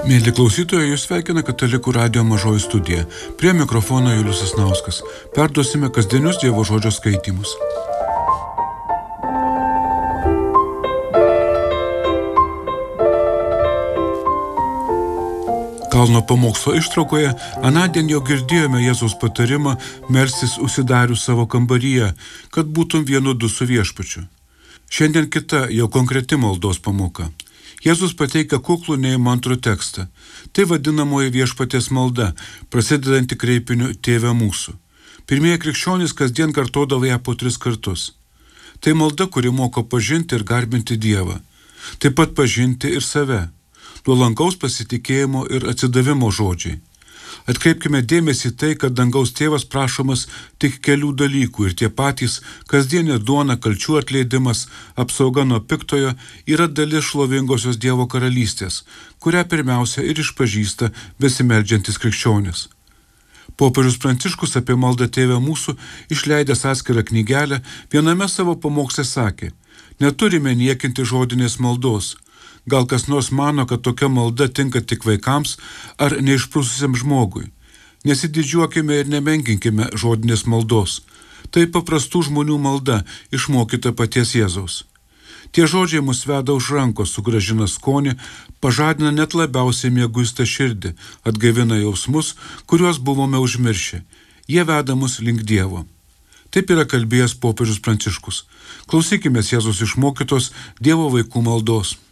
Mėly klausytojai, jūs sveikina Katalikų radijo mažoji studija. Prie mikrofono Julius Sasnauskas. Perduosime kasdienius Dievo žodžio skaitymus. Kalno pamokslo ištraukoje anądien jau girdėjome Jėzaus patarimą melstis užsidarius savo kambaryje, kad būtum vienu du su viešpačiu. Šiandien kita, jau konkreti maldos pamoka. Jėzus pateikia kuklų neįmantrų tekstą. Tai vadinamoji viešpaties malda, prasidedanti kreipiniu Tėve mūsų. Pirmieji krikščionys kasdien kartodavo ją po 3 kartus. Tai malda, kuri moko pažinti ir garbinti Dievą. Taip pat pažinti ir save. Nuolankaus pasitikėjimo ir atsidavimo žodžiai. Atkreipkime dėmesį tai, kad dangaus tėvas prašomas tik kelių dalykų ir tie patys kasdienė duona, kalčių atleidimas, apsauga nuo piktojo yra dalis šlovingosios Dievo karalystės, kurią pirmiausia ir išpažįsta besimeldžiantis krikščionis. Popiežius Pranciškus apie maldą Tėve mūsų, išleidęs atskirą knygelę, viename savo pamoksle sakė: neturime niekinti žodinės maldos. Gal kas nors mano, kad tokia malda tinka tik vaikams ar neišprususiam žmogui. Nesididžiuokime ir nemenkinkime žodinės maldos. Tai paprastų žmonių malda, išmokyta paties Jėzaus. Tie žodžiai mus veda už rankos, sugrąžina skonį, pažadina net labiausiai mieguistą širdį, atgaivina jausmus, kuriuos buvome užmiršę. Jie veda mus link Dievo. Taip yra kalbėjęs popiežius Pranciškus. Klausykime Jėzaus išmokytos Dievo vaikų maldos.